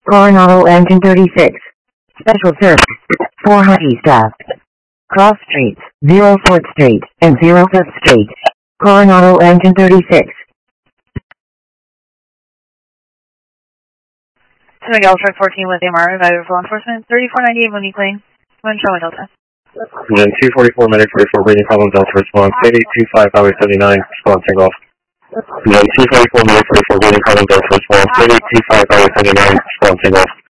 Coronado Engine 36. Special service. 4 High Staff. Cross Streets, 04th Street, and 05th Street. Coronado Engine 36. Miguel, truck 14 with MR, evaluated for law enforcement, 3498 Monique Lane, Wind Charlie Delta. Then 244, medic 44, Rating Column Delta response, 8825, Highway 79, response takeoff. Then 244, medic 44, Rating Column Delta response, 8825, Highway 79, response takeoff.